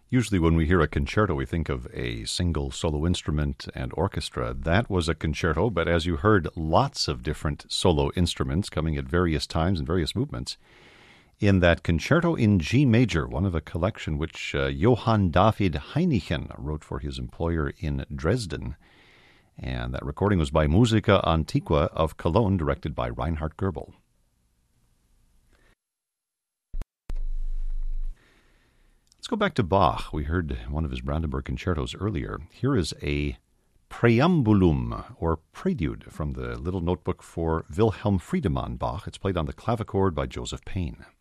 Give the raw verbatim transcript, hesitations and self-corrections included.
Usually when we hear a concerto, we think of a single solo instrument and orchestra. That was a concerto, but as you heard, lots of different solo instruments coming at various times and various movements. In that concerto in G major, one of a collection which uh, Johann David Heinichen wrote for his employer in Dresden. And that recording was by Musica Antiqua of Cologne, directed by Reinhard Goebel. Let's go back to Bach. We heard one of his Brandenburg concertos earlier. Here is a Preambulum, or Prelude, from the Little Notebook for Wilhelm Friedemann Bach. It's played on the clavichord by Joseph Payne.